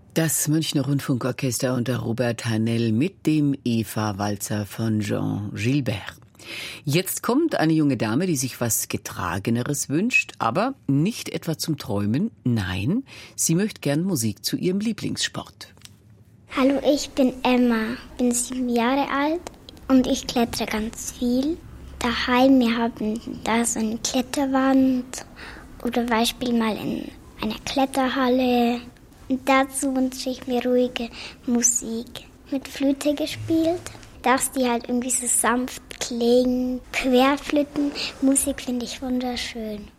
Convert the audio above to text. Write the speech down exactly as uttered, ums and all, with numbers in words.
Das Münchner Rundfunkorchester unter Robert Heinell mit dem Eva-Walzer von Jean Gilbert. Jetzt kommt eine junge Dame, die sich was Getrageneres wünscht, aber nicht etwa zum Träumen. Nein, sie möchte gern Musik zu ihrem Lieblingssport. Hallo, ich bin Emma, bin sieben Jahre alt und ich klettere ganz viel. Daheim, wir haben da so eine Kletterwand oder Beispiel mal in einer Kletterhalle. Und dazu wünsche ich mir ruhige Musik. Mit Flöte gespielt, dass die halt irgendwie so sanft klingen. Querflöten, Musik finde ich wunderschön.